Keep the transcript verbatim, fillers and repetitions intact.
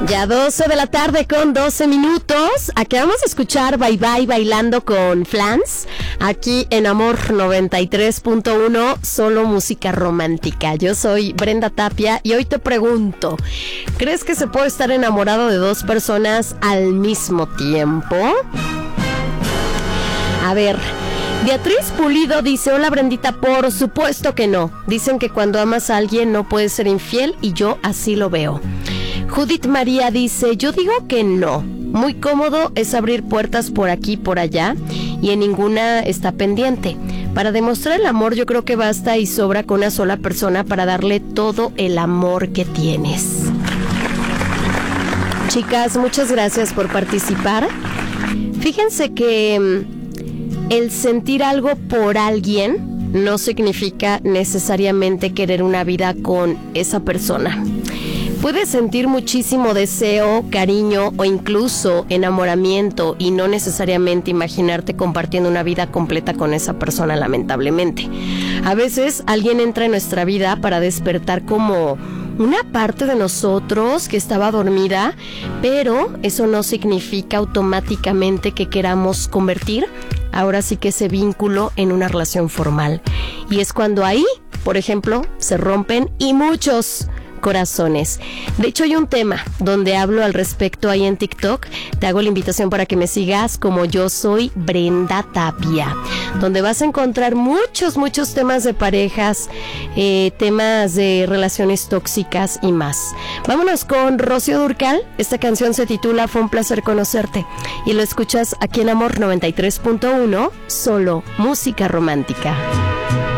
Ya doce de la tarde con doce minutos. Acabamos de escuchar Bye Bye bailando con Flans. Aquí en Amor noventa y tres punto uno, solo música romántica. Yo soy Brenda Tapia y hoy te pregunto, ¿crees que se puede estar enamorado de dos personas al mismo tiempo? A ver, Beatriz Pulido dice: hola Brendita, por supuesto que no. Dicen que cuando amas a alguien no puedes ser infiel y yo así lo veo. Judith María dice: yo digo que no. Muy cómodo es abrir puertas por aquí y por allá y en ninguna está pendiente. Para demostrar el amor yo creo que basta y sobra con una sola persona para darle todo el amor que tienes. Chicas, muchas gracias por participar. Fíjense que el sentir algo por alguien no significa necesariamente querer una vida con esa persona. Puedes sentir muchísimo deseo, cariño o incluso enamoramiento y no necesariamente imaginarte compartiendo una vida completa con esa persona, lamentablemente. A veces alguien entra en nuestra vida para despertar como una parte de nosotros que estaba dormida, pero eso no significa automáticamente que queramos convertir ahora sí que ese vínculo en una relación formal. Y es cuando ahí, por ejemplo, se rompen y muchos corazones. De hecho, hay un tema donde hablo al respecto ahí en TikTok. Te hago la invitación para que me sigas como Yo Soy Brenda Tapia, donde vas a encontrar muchos, muchos temas de parejas, eh, temas de relaciones tóxicas y más. Vámonos con Rocío Dúrcal. Esta canción se titula Fue un placer conocerte y lo escuchas aquí en Amor noventa y tres punto uno, solo música romántica.